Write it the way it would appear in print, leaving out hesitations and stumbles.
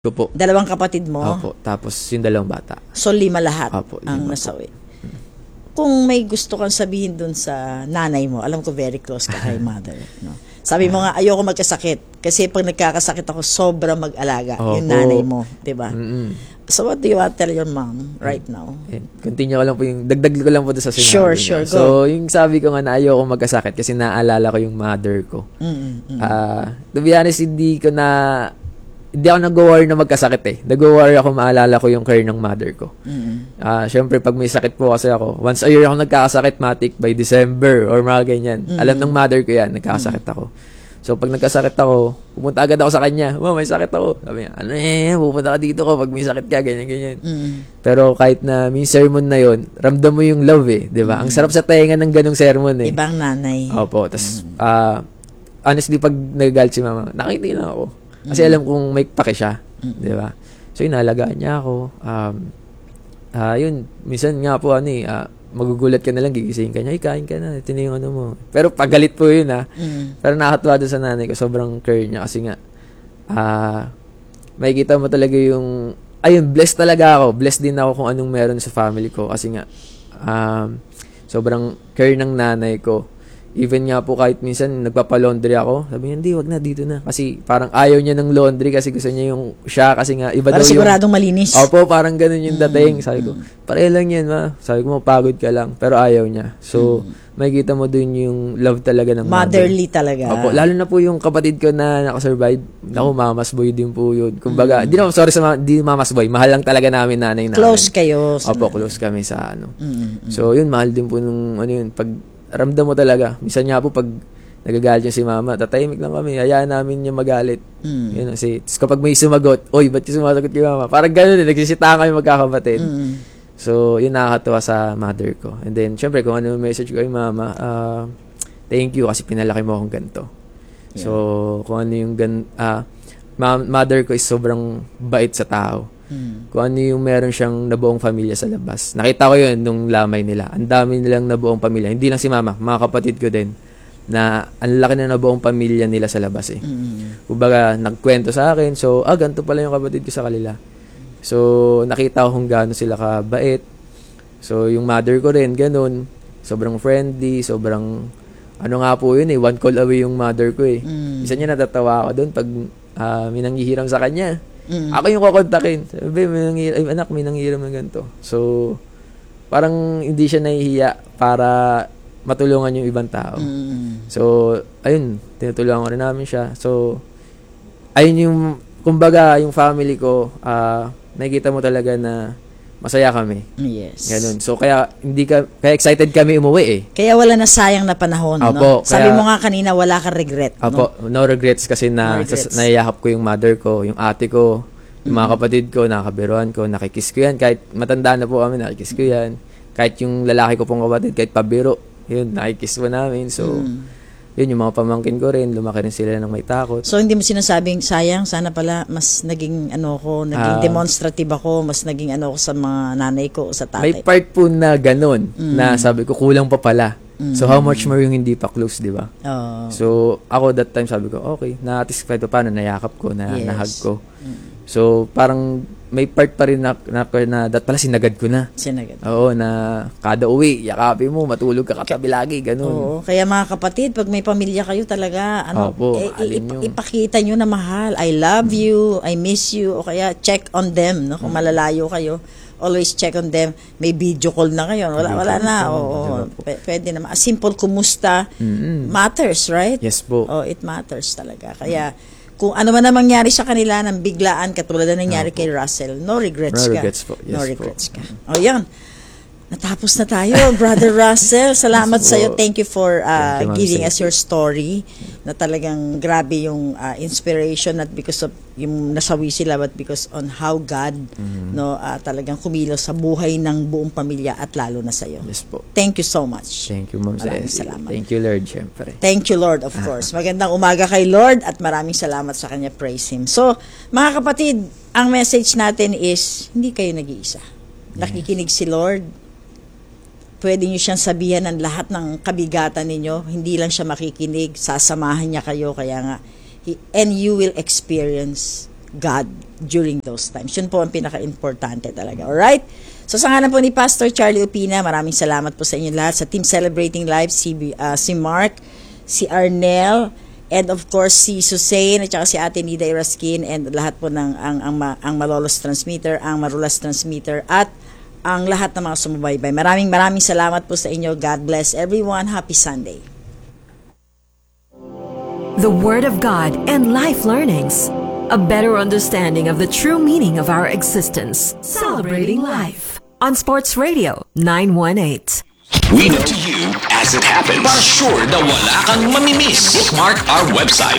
ko po. Dalawang kapatid mo? Opo, tapos yung dalawang bata. So, 5 lahat Opo, ang 5 nasawi. Kung may gusto kang sabihin dun sa nanay mo, alam ko very close ka kay mother. No? Sabi mo nga, ayoko magkasakit. Kasi pag nagkakasakit ako, sobra mag-alaga. Yung nanay mo, di ba? So, what do you want to tell your mom right now? Continue ko lang po yung, dagdag ko lang po doon sa sinabi. Sure, go. So, yung sabi ko nga na ayoko magkasakit kasi naalala ko yung mother ko. To be honest, hindi ako nag-worry na magkasakit eh. Nag-worry ako maalala ko yung care ng mother ko. Siyempre, pag may sakit po kasi ako, once a year ako nagkakasakit, matik, by December or mga ganyan. Alam ng mother ko yan, nagkakasakit ako. So, pag nagkasakit ako, pumunta agad ako sa kanya. May sakit ako. Sabi niya, pupunta ka dito ko pag may sakit ka, ganyan. Pero kahit na may sermon na yon, ramdam mo yung love eh, di ba? Ang sarap sa tenga ng ganong sermon eh. Ibang nanay. Opo, tas, honestly, pag nagagalit si mama, nakikita na ako. Kasi alam kong may pake siya, di ba? So, inalagaan niya ako. Yun, minsan nga po, magugulat ka na lang, gigising ka niya, kain ka na, ito na yung ano mo. Pero pagalit po yun, Pero nakakatuwa doon sa nanay ko, sobrang care niya kasi nga, makikita mo talaga yung, blessed talaga ako. Blessed din ako kung anong meron sa family ko kasi nga, sobrang care ng nanay ko. Even nga po kahit minsan nagpapa-laundry ako, sabi niya, hindi, wag na, dito na. Kasi parang ayaw niya ng laundry kasi gusto niya yung siya kasi nga iba para daw yung... Para siguradong malinis. Opo, parang ganun yung dating. Sabi ko, pareho lang yan, ma. Sabi ko, mapagod ka lang. Pero ayaw niya. So, makikita mo dun yung love talaga ng motherly talaga. Opo, lalo na po yung kapatid ko na nakasurvive. Naku, mamas boy din po yun. Kumbaga, di mamas boy. Mahal lang talaga namin nanay namin. Close kayo. Opo, close kami sa ano. So, yun, mahal din po nung pag ramdam mo talaga. Minsan nga po pag nagagalit yung si mama, tatahimik lang kami. Hayaan namin yung magalit. Yun, kasi kapag may sumagot, oy, ba't yung sumasagot kay mama? Parang gano'n, nagsisitaan kami magkakapatid. So, yun nakakatuwa sa mother ko. And then, syempre, kung ano yung message ko kay mama, thank you kasi pinalaki mo akong ganito. Yeah. So, kung ano yung mother ko is sobrang bait sa tao. Kung ano yung meron siyang nabuong pamilya sa labas. Nakita ko yun nung lamay nila. Ang dami nilang nabuong pamilya. Hindi lang si mama, mga kapatid ko din. Na ang laki na nabuong pamilya nila sa labas eh. Kumbaga, nagkwento sa akin. So, ganito pala yung kapatid ko sa kanila. So, nakita ko kung gaano sila kabait. So, yung mother ko rin, ganun. Sobrang friendly, sobrang... Ano nga po yun eh, one call away yung mother ko eh. Isa niya natatawa ako doon pag may nanghihiram sa kanya. Ako yung kukontakin. Sabi, anak, may nanghihiram na ganito. So, parang hindi siya nahihiya para matulungan yung ibang tao. So, ayun, tinutulungan ko rin namin siya. So, ayun yung, kumbaga, yung family ko, nakikita mo talaga na masaya kami. Yes. Ganun. So, kaya excited kami umuwi eh. Kaya wala na sayang na panahon, Opo, no? Sabi mo nga kanina, wala kang regret, Opo, no regrets kasi nayayakap ko yung mother ko, yung ate ko, yung mga kapatid ko, nakakabiruan ko, nakikiss ko yan. Kahit matanda na po kami, nakikiss ko yan. Kahit yung lalaki ko pong kapatid, kahit pabiro, yun, nakikiss po namin. So, yun, yung mga pamangkin ko rin, lumaki rin sila ng may takot. So, hindi mo sinasabing, sayang, sana pala mas naging, naging demonstrative ako, mas naging ako sa mga nanay ko o sa tatay. May part po na ganun, na sabi ko, kulang pa pala. So, how much more yung hindi pa close, di ba? So, ako that time sabi ko, okay, na-satisfied pa paano, nayakap ko, nahag ko. So, parang may part pa rin na dat pala sinagad ko na. Sinagad. Oo, na kada uwi, yakapin mo, matulog ka katabi lagi, ganun. Oo, kaya mga kapatid, pag may pamilya kayo talaga, ipakita nyo na mahal. I love you, I miss you, o kaya check on them, no? Kung malalayo kayo, always check on them. May video call na kayo. Wala na. Oo, pwede naman. A simple kumusta matters, right? Yes po. Oh, it matters talaga. Kaya, kung ano man na mangyari sa kanila ng biglaan, katulad na nangyari kay Russell, no regrets ka. Yes, no regrets ka. O yan. Natapos na tayo, Brother Russell. Salamat sa iyo. Thank you for giving us your story na talagang grabe yung inspiration, not because of yung nasawi sila, but because on how God talagang kumilos sa buhay ng buong pamilya at lalo na sa iyo. Yes po. Thank you so much. Thank you, Ma'am Ceci. Salamat. Thank you, Lord, syempre. Thank you, Lord, of course. Magandang umaga kay Lord at maraming salamat sa kanya. Praise Him. So, mga kapatid, ang message natin is, hindi kayo nag-iisa. Nakikinig si Lord. Pwede nyo siyang sabihan ng lahat ng kabigatan ninyo. Hindi lang siya makikinig. Sasamahan niya kayo. Kaya nga, and you will experience God during those times. Yun po ang pinaka-importante talaga. Alright? So sa ngalan po ni Pastor Charlie Opina, maraming salamat po sa inyo lahat. Sa Team Celebrating Life, si Mark, si Arnel, and of course si Susain, at saka si Ate Nida Iraskin, and lahat po ng ang Malolos Transmitter, ang Marulas Transmitter, at ang lahat ng mga sumubaybay. Maraming salamat po sa inyo. God bless everyone. Happy Sunday. The Word of God and Life Learnings. A better understanding of the true meaning of our existence. Celebrating Life. On Sports Radio 918. We know to you as it happens. Para sure na wala kang mamimiss. Bookmark our website